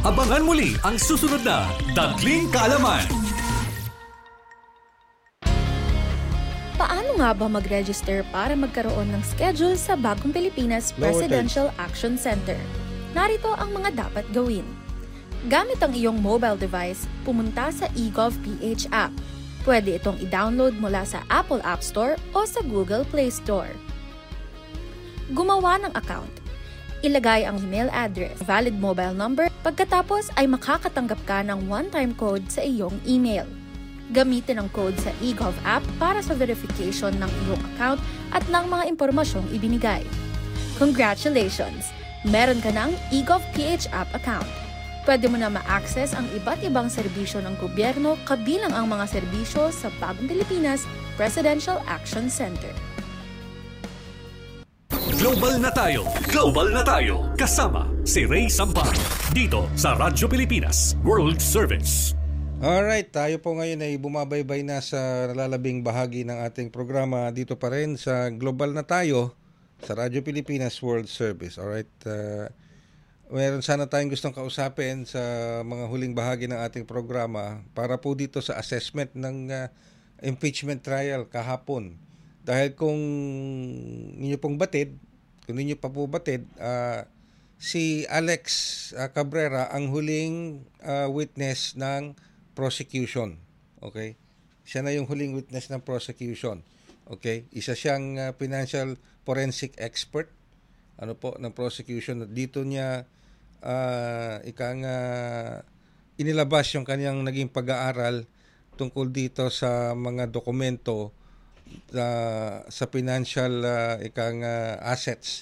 Abangan muli ang susunod na Dagling Kaalaman. Paano nga ba mag-register para magkaroon ng schedule sa Bagong Pilipinas Presidential Action Center? Narito ang mga dapat gawin. Gamit ang iyong mobile device, pumunta sa eGovPH app. Pwede itong i-download mula sa Apple App Store o sa Google Play Store. Gumawa ng account. Ilagay ang email address, valid mobile number, pagkatapos ay makakatanggap ka ng one-time code sa iyong email. Gamitin ang code sa eGov app para sa verification ng iyong account at ng mga impormasyong ibinigay. Congratulations! Meron ka ng eGovPH app account. Pwede mo na ma-access ang iba't ibang serbisyo ng gobyerno kabilang ang mga serbisyo sa Bagong Pilipinas Presidential Action Center. Global na tayo! Global na tayo! Kasama si Ray Sampar dito sa Radyo Pilipinas World Service. Alright, tayo po ngayon ay bumabaybay na sa nalalabing bahagi ng ating programa dito pa rin sa Global na tayo sa Radyo Pilipinas World Service. Alright, meron sana tayong gustong kausapin sa mga huling bahagi ng ating programa para po dito sa assessment ng impeachment trial kahapon. Dahil kung ninyo pong batid, kung ninyo pa po batid, si Alex Cabrera ang huling witness ng prosecution. Okay? Siya na yung huling witness ng prosecution. Okay? Isa siyang financial forensic expert ng prosecution. Dito niya inilabas yung kanyang naging pag-aaral tungkol dito sa mga dokumento sa financial assets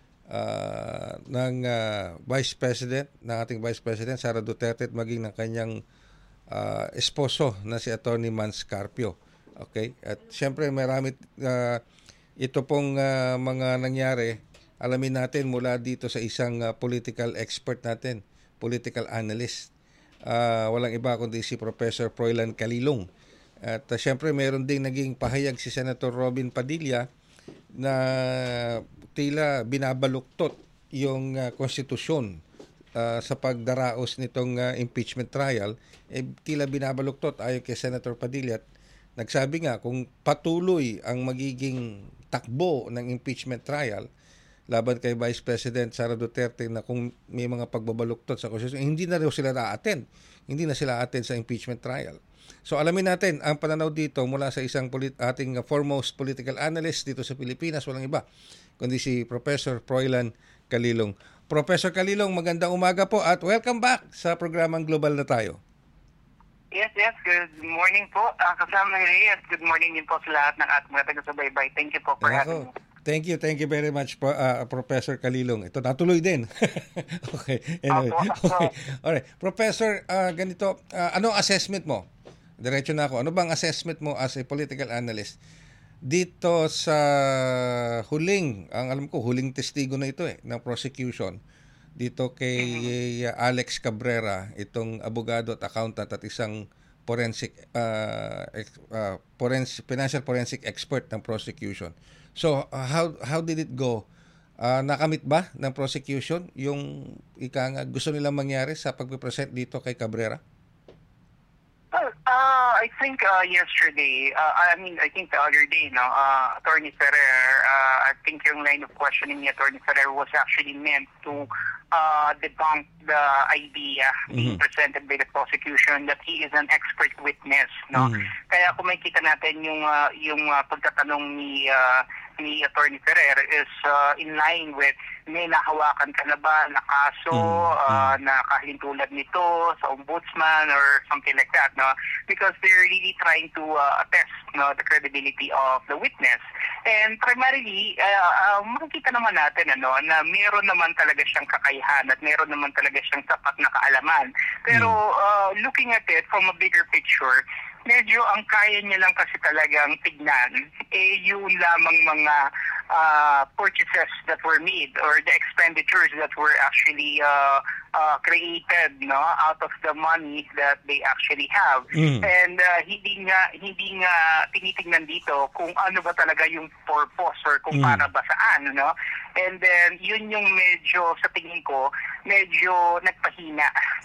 ng Vice President, ng ating Vice President Sara Duterte at maging ng kanyang esposo na si Attorney Mans Carpio. Okay? At siyempre marami ito pong mga nangyari. Alamin natin mula dito sa isang political expert natin, political analyst. Walang iba kundi si Professor Froilan Calilong. At siyempre meron ding naging pahayag si Senator Robin Padilla na tila binabaluktot yung konstitusyon sa pagdaraos nitong impeachment trial, tila binabaluktot ayon kay Senator Padilla. Nagsabi nga kung patuloy ang magiging takbo ng impeachment trial laban kay Vice President Sara Duterte na kung may mga pagbabaluktot sa konstitusyon, hindi na rin sila na-attend. Hindi na sila attend sa impeachment trial. So alamin natin ang pananaw dito mula sa isang ating foremost political analyst dito sa Pilipinas, walang iba kundi si Professor Froilan Calilong. Professor Calilong, magandang umaga po at welcome back sa programang Global na tayo. Yes. Good morning po. Kasama ni Ray at good morning din po sa lahat ng ating mga taga-subaybay. Thank you po for having me. Thank you very much, Professor Calilong. Ito, natuloy din. Okay. Anyway. Okay. Alright. Professor, ganito, anong assessment mo? Diretso na ako. Ano bang assessment mo as a political analyst dito sa huling testigo na ito ng prosecution dito kay Alex Cabrera, itong abogado at accountant at isang financial forensic expert ng prosecution. So, how did it go? Nakamit ba ng prosecution yung gusto nilang mangyari sa pagpipresent dito kay Cabrera? I think yesterday, I think the other day, Attorney Ferrer, I think yung line of questioning ni Attorney Ferrer was actually meant to debunk the idea being presented by the prosecution that he is an expert witness, no? Kaya kung makita natin yung pagtatanong ni Attorney Ferrer is in line with may nahawakan ka na ba na kaso na kahintulad nito sa ombudsman or something like that, no? Because they're really trying to attest the credibility of the witness. And primarily, makikita naman natin na meron naman talaga siyang kakayahan at meron naman talaga siyang sapat na kaalaman. Pero looking at it from a bigger picture, medyo ang kaya niya lang kasi talagang tignan yung lamang mga purchases that were made or the expenditures that were actually created out of the money that they actually have. And hindi nga tinitingnan dito kung ano ba talaga yung purpose or kung para ba saan, And then yun yung medyo sa tingin ko medyo nagpahina